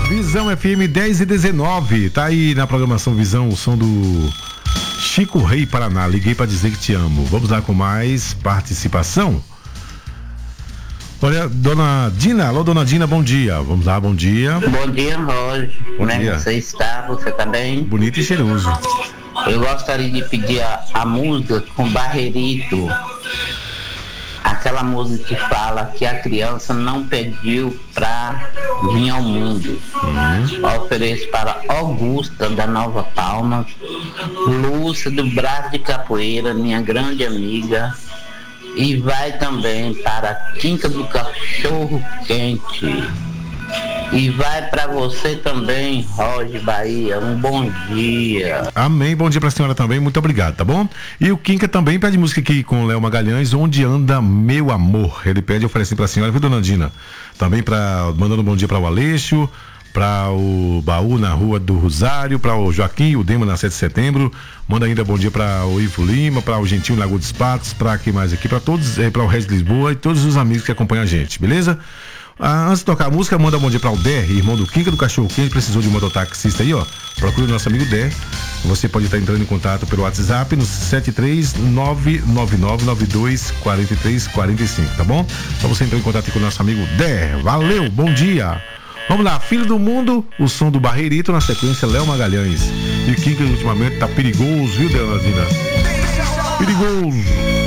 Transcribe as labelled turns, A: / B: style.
A: Visão FM 10:19. Tá aí na programação Visão o som do Chico Rei Paraná. Liguei pra dizer que te amo. Vamos lá com mais participação. Olha, dona Dina. Alô, dona Dina, bom dia. Vamos lá, bom dia.
B: Bom dia, Roger. Como é que você está? Você tá bem?
A: Bonito e cheiroso.
B: Eu gostaria de pedir a música com Barreirito. Aquela música que fala que a criança não pediu pra vir ao mundo. Ofereço para Augusta da Nova Palma, Lúcia do Braço de Capoeira, minha grande amiga, e vai também para a Quinta do Cachorro Quente. E vai para você também, Roger Bahia. Um bom dia.
A: Amém, bom dia pra senhora também, muito obrigado, tá bom? E o Kinka também pede música aqui com o Léo Magalhães, Onde Anda Meu Amor. Ele pede oferecendo pra senhora, viu, dona Dina? Também mandando um bom dia para o Aleixo, para o Baú na Rua do Rosário, para o Joaquim, o Dema na 7 de setembro. Manda ainda bom dia para o Ivo Lima, para o Gentil Lagoa dos Patos, para quem mais aqui, para todos, para o Regis Lisboa e todos os amigos que acompanham a gente, beleza? Antes de tocar a música, manda um bom dia para o Der, irmão do Kinka do Cachorro Quente, precisou de um mototaxista aí, ó. Procure o nosso amigo Der. Você pode estar entrando em contato pelo WhatsApp no 73999924345, tá bom? Pra você entrar em contato com o nosso amigo Der. Valeu, bom dia. Vamos lá, Filho do Mundo, o som do Barreirito, na sequência Léo Magalhães. E o Kinka ultimamente tá perigoso, viu, Dona Dina? Perigoso.